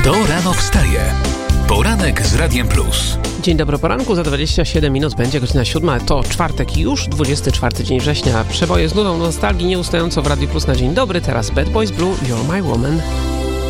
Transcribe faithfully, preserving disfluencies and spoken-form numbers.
Kto rano wstaje? Poranek z Radiem Plus. Dzień dobry, poranku za dwadzieścia siedem minut będzie godzina siódma. To czwartek i już dwudziesty czwarty dzień września. Przeboje z nudą nostalgii nieustająco w Radiu Plus na dzień dobry. Teraz Bad Boys Blue, You're My Woman.